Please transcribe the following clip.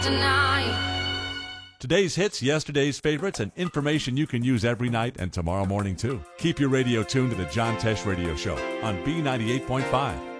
tonight. Today's hits, yesterday's favorites, and information you can use every night and tomorrow morning, too. Keep your radio tuned to the John Tesh Radio Show on B98.5.